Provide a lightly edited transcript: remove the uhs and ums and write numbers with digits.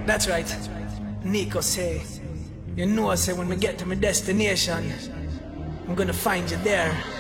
That's right. Nico say, you know, say when we get to my destination, I'm gonna find you there.